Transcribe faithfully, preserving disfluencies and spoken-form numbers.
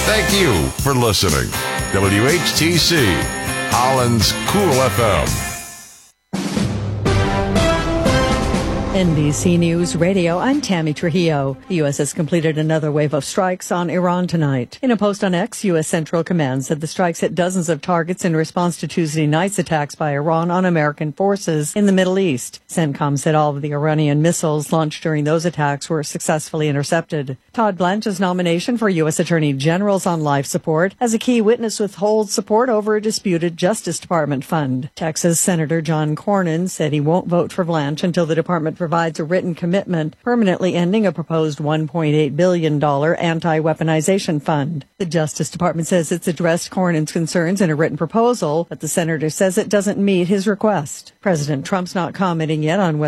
Thank you for listening. W H T C, Holland's Cool F M. N B C News Radio, I'm Tammy Trujillo. The U S has completed another wave of strikes on Iran tonight. In a post on X, U S Central Command said the strikes hit dozens of targets in response to Tuesday night's attacks by Iran on American forces in the Middle East. CENTCOM said all of the Iranian missiles launched during those attacks were successfully intercepted. Todd Blanche's nomination for U S Attorney General's on life support as a key witness withholds support over a disputed Justice Department fund. Texas Senator John Cornyn said he won't vote for Blanche until the department provides a written commitment permanently ending a proposed one point eight billion dollars anti-weaponization fund. The Justice Department says it's addressed Cornyn's concerns in a written proposal, but the senator says it doesn't meet his request. President Trump's not commenting yet on whether